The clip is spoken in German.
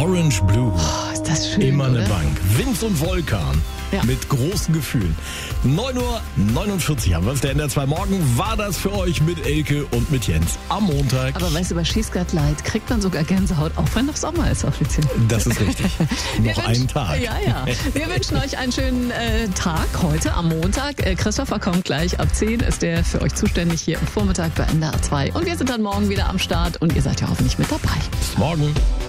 Orange Blue. Oh, ist das schön, Immer eine oder? Bank. Wind und Vulkan. Ja. Mit großen Gefühlen. 9:49 Uhr haben wir es. Der NDR2 Morgen war das für euch mit Elke und mit Jens am Montag. Aber weißt du, bei She's Got Light kriegt man sogar Gänsehaut, auch wenn noch Sommer ist offiziell. Das ist richtig. Noch einen Tag. Ja. Wir wünschen euch einen schönen Tag heute am Montag. Christopher kommt gleich ab 10, ist der für euch zuständig hier im Vormittag bei NDR2. Und wir sind dann morgen wieder am Start und ihr seid ja hoffentlich mit dabei. Bis morgen.